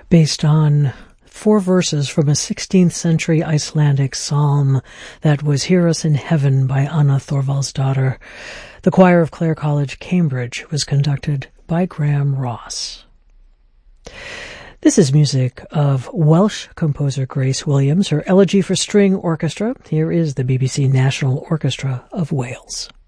based on 4 verses from a 16th century Icelandic psalm that was Hear Us in Heaven by Anna Thorvaldsdottir. The choir of Clare College, Cambridge, was conducted by Graham Ross. This is music of Welsh composer Grace Williams, her Elegy for String Orchestra. Here is the BBC National Orchestra of Wales.